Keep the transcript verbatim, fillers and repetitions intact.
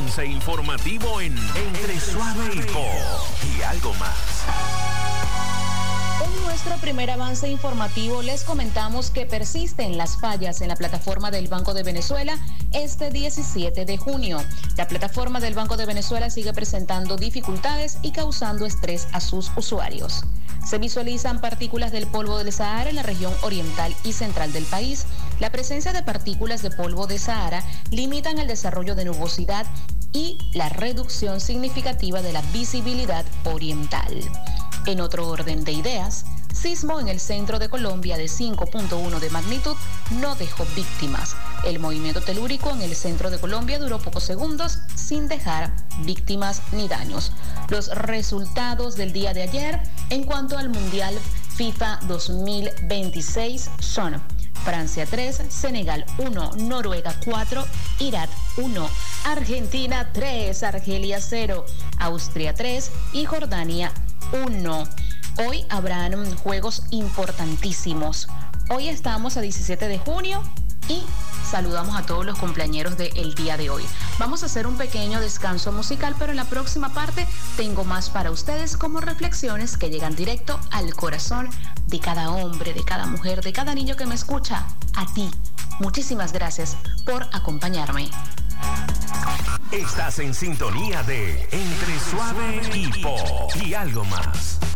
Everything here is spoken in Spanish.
avance informativo en Entre Suave y Po y algo más. En nuestro primer avance informativo les comentamos que persisten las fallas en la plataforma del Banco de Venezuela este diecisiete de junio. La plataforma del Banco de Venezuela sigue presentando dificultades y causando estrés a sus usuarios. Se visualizan partículas del polvo del Sahara en la región oriental y central del país. La presencia de partículas de polvo de Sahara limitan el desarrollo de nubosidad y la reducción significativa de la visibilidad oriental. En otro orden de ideas, sismo en el centro de Colombia de cinco punto uno de magnitud no dejó víctimas. El movimiento telúrico en el centro de Colombia duró pocos segundos sin dejar víctimas ni daños. Los resultados del día de ayer en cuanto al Mundial FIFA dos mil veintiséis son: Francia tres, Senegal uno, Noruega cuatro, Irak uno, Argentina tres, Argelia cero, Austria tres y Jordania uno. Hoy habrán juegos importantísimos. Hoy estamos a diecisiete de junio y saludamos a todos los cumpleañeros del día de hoy. Vamos a hacer un pequeño descanso musical, pero en la próxima parte tengo más para ustedes como reflexiones que llegan directo al corazón de cada hombre, de cada mujer, de cada niño que me escucha. A ti, muchísimas gracias por acompañarme. Estás en sintonía de Entre Suave y Po y algo más.